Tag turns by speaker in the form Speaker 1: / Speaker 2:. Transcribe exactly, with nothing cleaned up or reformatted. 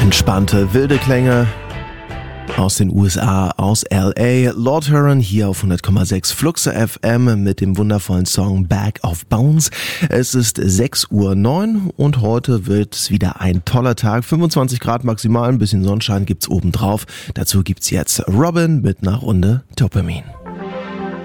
Speaker 1: Entspannte, wilde Klänge aus den U S A, aus L A. Lord Huron hier auf hundert Komma sechs Fluxe F M mit dem wundervollen Song Bag of Bones. Es ist sechs Uhr neun und heute wird es wieder ein toller Tag. fünfundzwanzig Grad maximal, ein bisschen Sonnenschein gibt's obendrauf. Dazu gibt's jetzt Robin mit einer Runde Dopamin.